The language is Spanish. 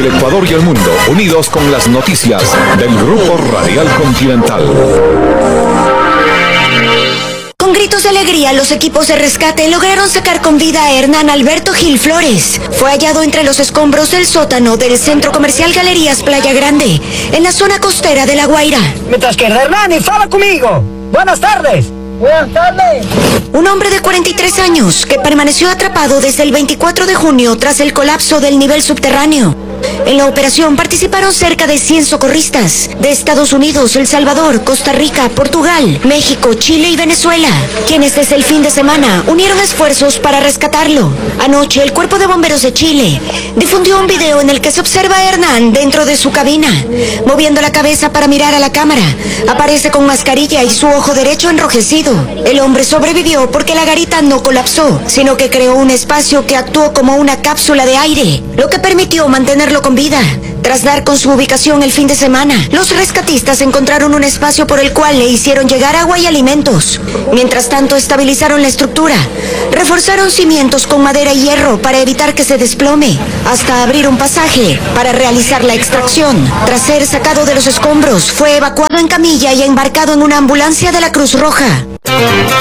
Ecuador y el mundo, unidos con las noticias del Grupo Radial Continental. Con gritos de alegría, los equipos de rescate lograron sacar con vida a Hernán Alberto Gil Flores. Fue hallado entre los escombros del sótano del Centro Comercial Galerías Playa Grande, en la zona costera de La Guaira. Mientras que Hernán estaba conmigo. Buenas tardes. Buenas tardes. Un hombre de 43 años que permaneció atrapado desde el 24 de junio tras el colapso del nivel subterráneo. En la operación participaron cerca de 100 socorristas de Estados Unidos, El Salvador, Costa Rica, Portugal, México, Chile y Venezuela, quienes desde el fin de semana unieron esfuerzos para rescatarlo. Anoche, el Cuerpo de Bomberos de Chile difundió un video en el que se observa a Hernán dentro de su cabina, moviendo la cabeza para mirar a la cámara. Aparece con mascarilla y su ojo derecho enrojecido. El hombre sobrevivió porque la garita no colapsó, sino que creó un espacio que actuó como una cápsula de aire, lo que permitió mantenerlo con vida. Tras dar con su ubicación el fin de semana, los rescatistas encontraron un espacio por el cual le hicieron llegar agua y alimentos. Mientras tanto, estabilizaron la estructura, reforzaron cimientos con madera y hierro para evitar que se desplome, hasta abrir un pasaje para realizar la extracción. Tras ser sacado de los escombros, fue evacuado en camilla y embarcado en una ambulancia de la Cruz Roja.